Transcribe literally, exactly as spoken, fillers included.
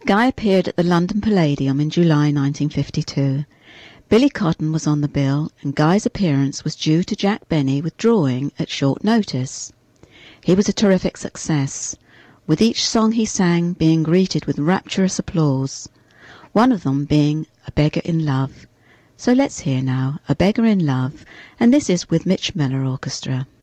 Guy appeared at the London Palladium in July nineteen fifty-two. Billy Cotton was on the bill, and Guy's appearance was due to Jack Benny withdrawing at short notice. He was a terrific success, with each song he sang being greeted with rapturous applause, one of them being A Beggar in Love. So let's hear now A Beggar in Love, and this is with Mitch Miller Orchestra.